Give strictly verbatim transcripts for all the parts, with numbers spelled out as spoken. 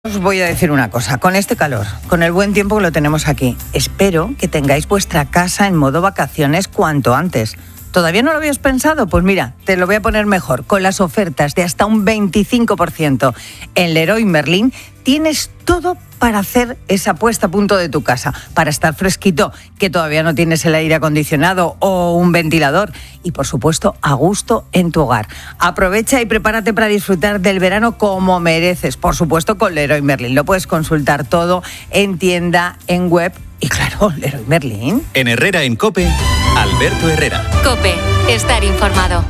Os voy a decir una cosa, con este calor, con el buen tiempo que lo tenemos aquí, espero que tengáis vuestra casa en modo vacaciones cuanto antes. ¿Todavía no lo habías pensado? Pues mira, te lo voy a poner mejor. Con las ofertas de hasta un veinticinco por ciento en Leroy Merlin, tienes todo para hacer esa puesta a punto de tu casa, para estar fresquito, que todavía no tienes el aire acondicionado o un ventilador, y por supuesto a gusto en tu hogar. Aprovecha y prepárate para disfrutar del verano como mereces, por supuesto con Leroy Merlin. Lo puedes consultar todo en tienda, en web y claro, Leroy Merlin. En Herrera en COPE, Alberto Herrera. COPE, estar informado.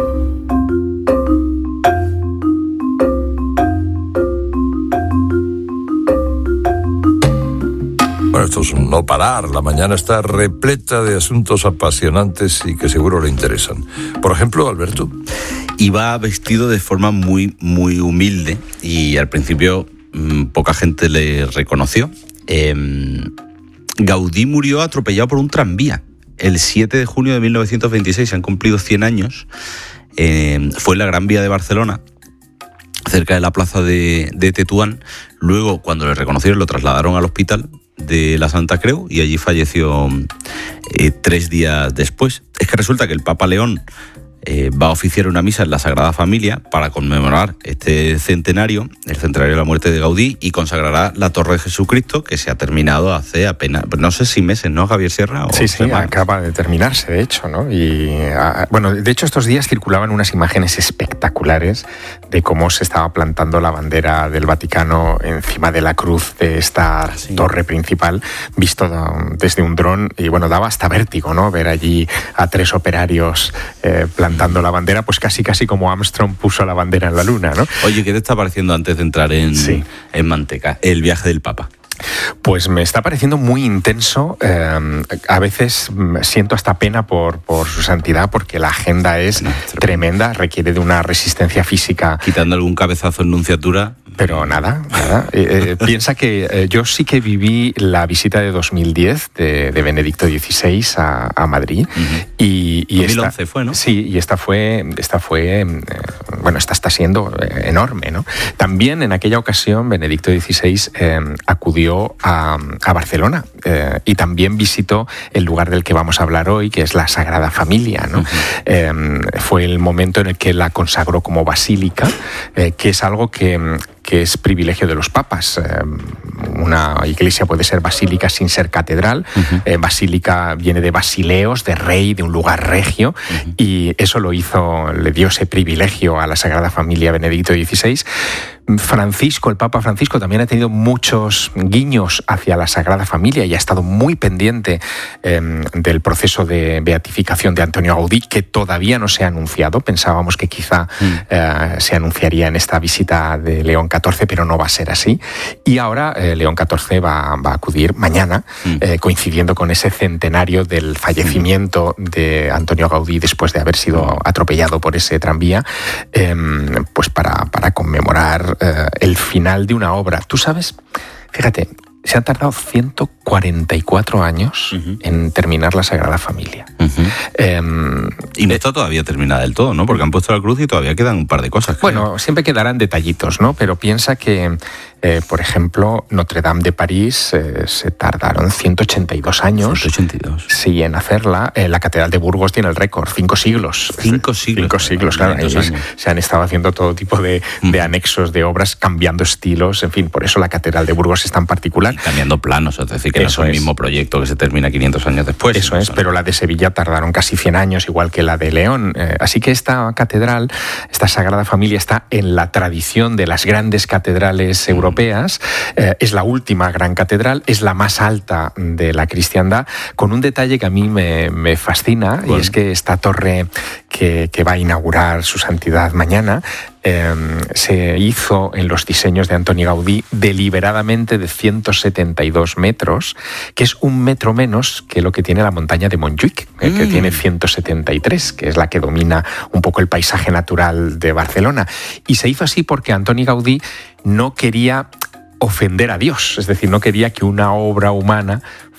Bueno, esto es un no parar. La mañana está repleta de asuntos apasionantes y que seguro le interesan. Por ejemplo, Alberto. Iba vestido de forma muy, muy humilde y al principio mmm, poca gente le reconoció. Eh, Gaudí murió atropellado por un tranvía. El siete de junio de mil novecientos veintiséis, se han cumplido cien años. Eh, fue en la Gran Vía de Barcelona, cerca de la plaza de, de Tetuán. Luego, cuando le reconocieron, lo trasladaron al hospital de la Santa Creu y allí falleció eh, tres días después. Es que resulta que el Papa León eh, va a oficiar una misa en la Sagrada Familia para conmemorar este centenario, el centenario de la muerte de Gaudí, y consagrará la Torre de Jesucristo, que se ha terminado hace apenas, no sé si meses, ¿no, Javier Sierra? O sí, sí, semanas. Acaba de terminarse, de hecho, ¿no? Y a, bueno, de hecho estos días circulaban unas imágenes espectaculares de cómo se estaba plantando la bandera del Vaticano encima de la cruz de esta sí. torre principal, visto desde un dron, y bueno, daba hasta vértigo, ¿no? Ver allí a tres operarios eh, plantando la bandera, pues casi casi como Armstrong puso la bandera en la luna, ¿no? Oye, ¿qué te está pareciendo antes de entrar en, sí. en Manteca, el viaje del Papa? Pues me está pareciendo muy intenso. Eh, a veces siento hasta pena por, por su santidad, porque la agenda es no, tremenda, requiere de una resistencia física. Quitando algún cabezazo en nunciatura. Pero nada, nada. Eh, eh, piensa que eh, yo sí que viví la visita de dos mil diez de, de Benedicto dieciséis a, a Madrid. Uh-huh. y, y dos mil once esta, fue, ¿no? Sí, y esta fue, esta fue eh, bueno, esta está siendo eh, enorme, ¿no? También en aquella ocasión Benedicto dieciséis eh, acudió a, a Barcelona eh, y también visitó el lugar del que vamos a hablar hoy, que es la Sagrada Familia, ¿no? Uh-huh. eh, fue el momento en el que la consagró como basílica, eh, que es algo que que es privilegio de los papas. Una iglesia puede ser basílica sin ser catedral. Uh-huh. Eh, basílica viene de basileos, de rey, de un lugar regio, uh-huh. y eso lo hizo, le dio ese privilegio a la Sagrada Familia Benedicto dieciséis. Francisco, el Papa Francisco, también ha tenido muchos guiños hacia la Sagrada Familia y ha estado muy pendiente eh, del proceso de beatificación de Antonio Gaudí, que todavía no se ha anunciado. Pensábamos que quizá mm. eh, se anunciaría en esta visita de León catorce, pero no va a ser así. Y ahora eh, León catorce va, va a acudir mañana, mm. eh, coincidiendo con ese centenario del fallecimiento mm. de Antonio Gaudí después de haber sido atropellado por ese tranvía, eh, pues para, para conmemorar Uh, el final de una obra. Tú sabes, fíjate, se han tardado ciento cuarenta y cuatro años uh-huh. en terminar la Sagrada Familia. Uh-huh. Eh, y no está todavía terminada del todo, ¿no? Porque han puesto la cruz y todavía quedan un par de cosas. Creo. Bueno, siempre quedarán detallitos, ¿no? Pero piensa que, eh, por ejemplo, Notre Dame de París eh, se tardaron ciento ochenta y dos años. ciento ochenta y dos. Sí, en hacerla. Eh, la Catedral de Burgos tiene el récord, cinco siglos. Cinco siglos. Cinco siglos, claro. Ellos se han estado haciendo todo tipo de, de anexos, de obras, cambiando estilos, en fin, por eso la Catedral de Burgos es tan particular. Y cambiando planos, es decir, que eso no es el es. mismo proyecto que se termina quinientos años después. Eso es, pero la de Sevilla tardaron casi cien años, igual que la de León. Eh, así que esta catedral, esta Sagrada Familia, está en la tradición de las grandes catedrales europeas. Eh, es la última gran catedral, es la más alta de la cristiandad, con un detalle que a mí me, me fascina, bueno. y es que esta torre que, que va a inaugurar su santidad mañana, Eh, se hizo en los diseños de Antoni Gaudí deliberadamente de ciento setenta y dos metros, que es un metro menos que lo que tiene la montaña de Montjuïc, eh, mm. que tiene ciento setenta y tres, que es la que domina un poco el paisaje natural de Barcelona. Y se hizo así porque Antoni Gaudí no quería ofender a Dios, es decir, no quería que una obra humana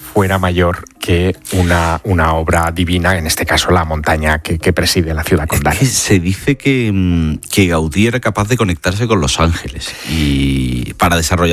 fuera mayor que una, una obra divina, en este caso la montaña que, que preside la ciudad condal. Es que se dice que, que Gaudí era capaz de conectarse con los ángeles y para desarrollar